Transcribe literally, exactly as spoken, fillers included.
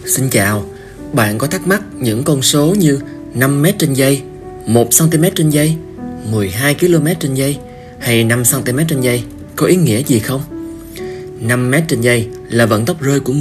Xin chào, bạn có thắc mắc những con số như năm mét trên giây, một xăng-ti-mét trên giây, mười hai ki lô mét trên giây hay năm xăng-ti-mét trên giây có ý nghĩa gì không? năm mét trên giây là vận tốc rơi của